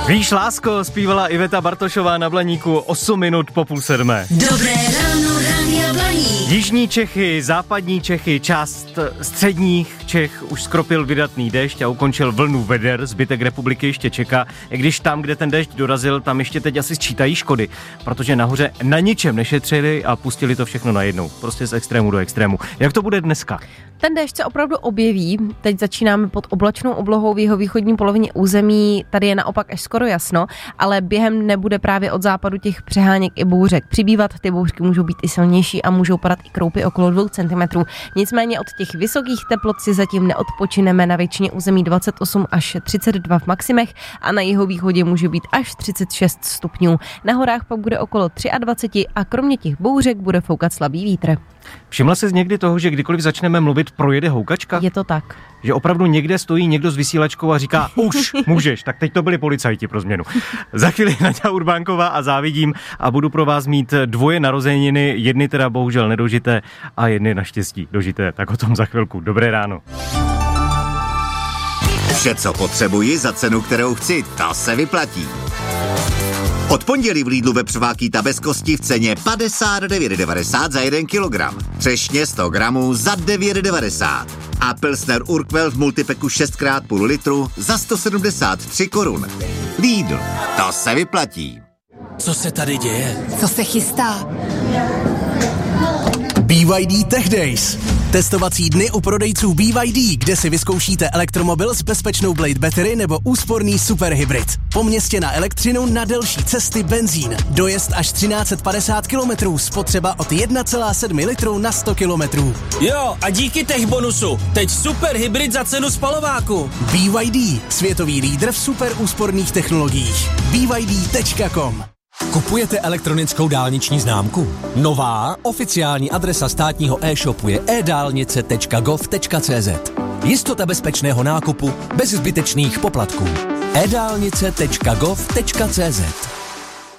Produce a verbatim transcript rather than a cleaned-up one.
Víš, lásko, zpívala Iveta Bartošová na Blaníku osm minut po půl sedmé. Dobré ráno, Rádia Blaník. Jižní Čechy, západní Čechy, část středních Čech už skropil vydatný déšť a ukončil vlnu veder. Zbytek republiky ještě čeká, i když tam, kde ten déšť dorazil, tam ještě teď asi sčítají škody, protože nahoře na ničem nešetřili a pustili to všechno najednou. Prostě z extrému do extrému. Jak to bude dneska? Ten déšť se opravdu objeví. Teď začínáme pod oblačnou oblohou v jeho východní polovině území. Tady je naopak až skoro jasno, ale během dne bude právě od západu těch přeháněk i bouřek přibývat. Ty bouřky můžou být i silnější a můžou padat i kroupy okolo dvou centimetrů. Nicméně od těch vysokých teplot si zatím neodpočineme. Na většině území dvacet osm až třicet dva v maximech a na jihovýchodě může být až třicet šest stupňů. Na horách pak bude okolo dvacet tři a kromě těch bouřek bude foukat slabý vítr. Všimla jsi někdy toho, že kdykoliv začneme mluvit, projede houkačka? Je to tak. Že opravdu někde stojí někdo s vysílačkou a říká, už můžeš, tak teď to byli policajti pro změnu. Za chvíli Naďa Urbánková a Závidím a budu pro vás mít dvoje narozeniny, jedny teda bohužel nedožité a jedny naštěstí dožité. Tak o tom za chvilku. Dobré ráno. Vše, co potřebuji za cenu, kterou chci, to se vyplatí. Od pondělí v Lidlu vepřová kýta bez kosti v ceně padesát devět devadesát za jeden kilogram. Třešně sto gramů za devět devadesát. A Pilsner Urquell v multipeku šest krát půl litru za sto sedmdesát tři korun. Lidl, to se vyplatí. Co se tady děje? Co se chystá? B Y D Tech Days. Testovací dny u prodejců B Y D, kde si vyzkoušíte elektromobil s bezpečnou Blade Battery nebo úsporný superhybrid. Po městě na elektřinu, na delší cesty benzín. Dojezd až třináct set padesát kilometrů, spotřeba od jedna celá sedm litru na sto kilometrů. Jo, a díky tech bonusu, teď superhybrid za cenu spalováku. B Y D, světový lídr v super úsporných technologiích. B Y D tečka com. Kupujete elektronickou dálniční známku? Nová oficiální adresa státního e-shopu je e dálnice tečka gov tečka cé zet. Jistota bezpečného nákupu bez zbytečných poplatků. e dálnice tečka gov tečka cé zet.